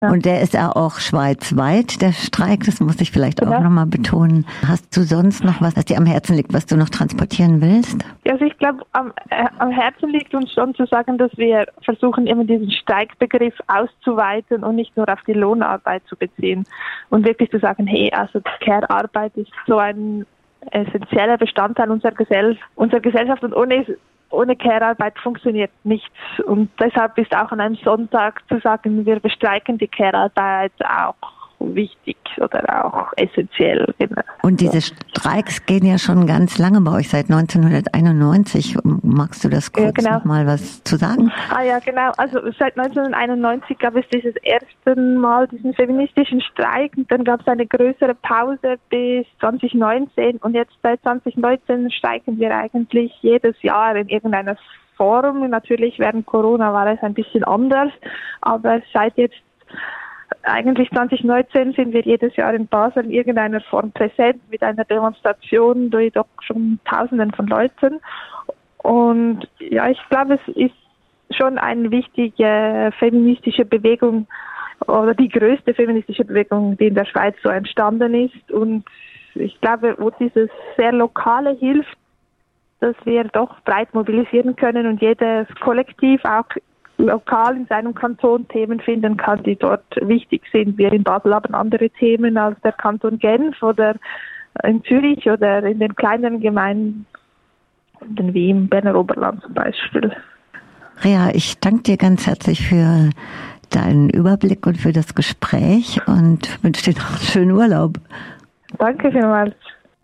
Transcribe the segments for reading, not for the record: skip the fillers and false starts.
Ja. Und der ist ja auch schweizweit, der Streik, das muss ich vielleicht auch nochmal betonen. Hast du sonst noch was dir am Herzen liegt, was du noch transportieren willst? Ja, also ich glaube, am Herzen liegt uns schon zu sagen, dass wir versuchen, immer diesen Streikbegriff auszuweiten und nicht nur auf die Lohnarbeit zu beziehen. Und wirklich zu sagen, hey, also Care-Arbeit ist so ein essentieller Bestandteil unserer Gesellschaft und ohne Care-Arbeit funktioniert nichts. Und deshalb ist auch an einem Sonntag zu sagen, wir bestreiken die Care-Arbeit auch wichtig oder auch essentiell. Genau. Und diese Streiks gehen ja schon ganz lange bei euch, seit 1991. Magst du das kurz noch mal was zu sagen? Ja, genau. Also seit 1991 gab es dieses erste Mal diesen feministischen Streik und dann gab es eine größere Pause bis 2019 und jetzt seit 2019 streiken wir eigentlich jedes Jahr in irgendeiner Form. Natürlich während Corona war es ein bisschen anders, aber seit jetzt eigentlich 2019 sind wir jedes Jahr in Basel in irgendeiner Form präsent mit einer Demonstration durch doch schon Tausenden von Leuten. Und ja, ich glaube, es ist schon eine wichtige feministische Bewegung oder die größte feministische Bewegung, die in der Schweiz so entstanden ist. Und ich glaube, wo dieses sehr Lokale hilft, dass wir doch breit mobilisieren können und jedes Kollektiv auch lokal in seinem Kanton Themen finden kann, die dort wichtig sind. Wir in Basel haben andere Themen als der Kanton Genf oder in Zürich oder in den kleineren Gemeinden wie im Berner Oberland zum Beispiel. Rea, ich danke dir ganz herzlich für deinen Überblick und für das Gespräch und wünsche dir noch einen schönen Urlaub. Danke vielmals.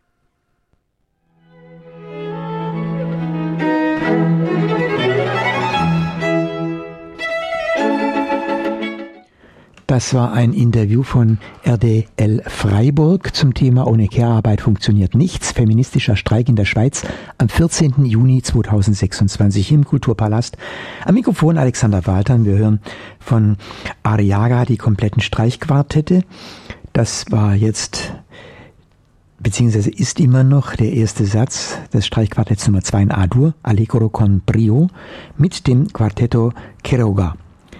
Das war ein Interview von RDL Freiburg zum Thema Ohne Care-Arbeit funktioniert nichts. Feministischer Streik in der Schweiz am 14. Juni 2026 im Kulturpalast. Am Mikrofon Alexander Waltern. Wir hören von Arriaga die kompletten Streichquartette. Das war jetzt, beziehungsweise ist immer noch der erste Satz des Streichquartetts Nummer 2 in A-Dur, Allegro con Brio, mit dem Quartetto Quiroga.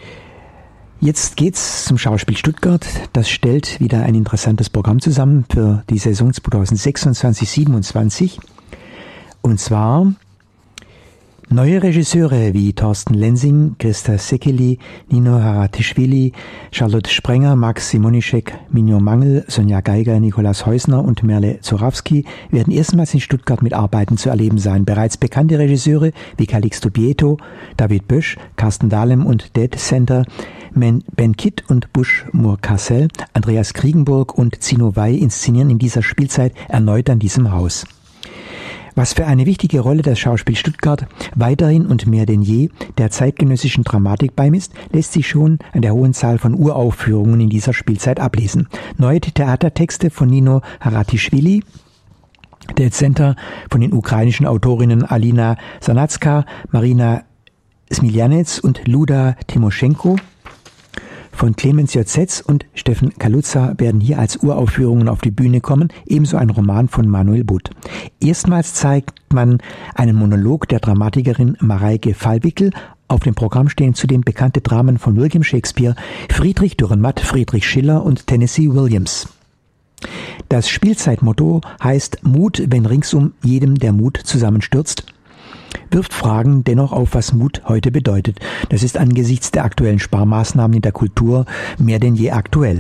Jetzt geht's zum Schauspiel Stuttgart. Das stellt wieder ein interessantes Programm zusammen für die Saison 2026/27. Und zwar neue Regisseure wie Thorsten Lensing, Christa Sekeli, Nino Haratischvili, Charlotte Sprenger, Max Simonischek, Mignon Mangel, Sonja Geiger, Nikolaus Heusner und Merle Zorawski werden erstmals in Stuttgart mit Arbeiten zu erleben sein. Bereits bekannte Regisseure wie Calixto Bieto, David Bösch, Carsten Dahlem und Dead Center, Ben Kitt und Bush Murkassel, Andreas Kriegenburg und Zino Wey inszenieren in dieser Spielzeit erneut an diesem Haus. Was für eine wichtige Rolle das Schauspiel Stuttgart weiterhin und mehr denn je der zeitgenössischen Dramatik beimisst, lässt sich schon an der hohen Zahl von Uraufführungen in dieser Spielzeit ablesen. Neue Theatertexte von Nino Haratischvili, der Center von den ukrainischen Autorinnen Alina Sanatska, Marina Smiljanec und Luda Timoschenko, von Clemens J. und Steffen Kaluza werden hier als Uraufführungen auf die Bühne kommen, ebenso ein Roman von Manuel Butt. Erstmals zeigt man einen Monolog der Dramatikerin Mareike Fallwickel. Auf dem Programm stehen zudem bekannte Dramen von William Shakespeare, Friedrich Dürrenmatt, Friedrich Schiller und Tennessee Williams. Das Spielzeitmotto heißt Mut, wenn ringsum jedem der Mut zusammenstürzt, wirft Fragen dennoch auf, was Mut heute bedeutet. Das ist angesichts der aktuellen Sparmaßnahmen in der Kultur mehr denn je aktuell.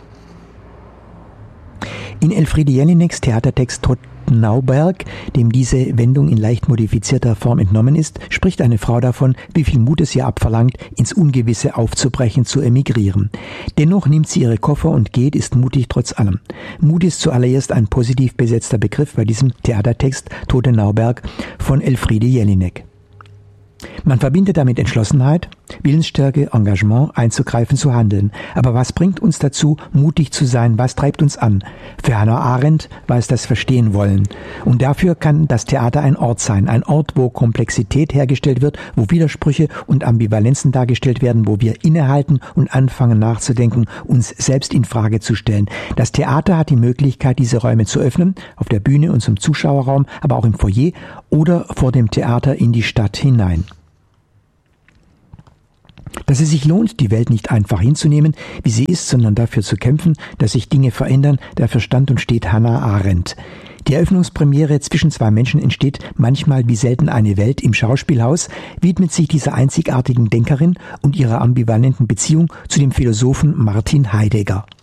In Elfriede Jelineks Theatertext Tottenauberg, dem diese Wendung in leicht modifizierter Form entnommen ist, spricht eine Frau davon, wie viel Mut es ihr abverlangt, ins Ungewisse aufzubrechen, zu emigrieren. Dennoch nimmt sie ihre Koffer und geht, ist mutig trotz allem. Mut ist zuallererst ein positiv besetzter Begriff bei diesem Theatertext Tottenauberg von Elfriede Jelinek. Man verbindet damit Entschlossenheit, Willensstärke, Engagement, einzugreifen, zu handeln. Aber was bringt uns dazu, mutig zu sein? Was treibt uns an? Für Hannah Arendt war es das Verstehen wollen. Und dafür kann das Theater ein Ort sein. Ein Ort, wo Komplexität hergestellt wird, wo Widersprüche und Ambivalenzen dargestellt werden, wo wir innehalten und anfangen nachzudenken, uns selbst in Frage zu stellen. Das Theater hat die Möglichkeit, diese Räume zu öffnen, auf der Bühne und zum Zuschauerraum, aber auch im Foyer oder vor dem Theater in die Stadt hinein. Dass es sich lohnt, die Welt nicht einfach hinzunehmen, wie sie ist, sondern dafür zu kämpfen, dass sich Dinge verändern, dafür stand und steht Hannah Arendt. Die Eröffnungspremiere Zwischen zwei Menschen entsteht manchmal wie selten eine Welt im Schauspielhaus, widmet sich dieser einzigartigen Denkerin und ihrer ambivalenten Beziehung zu dem Philosophen Martin Heidegger.